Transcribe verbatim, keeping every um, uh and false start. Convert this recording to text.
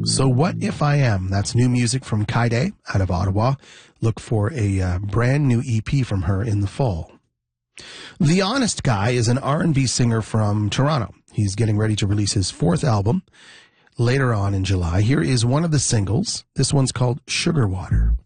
So What If I Am? That's new music from Kaide out of Ottawa. Look for a uh, brand new E P from her in the fall. The Honest Guy is an R and B singer from Toronto. He's getting ready to release his fourth album later on in July. Here is one of the singles. This one's called Sugar Water.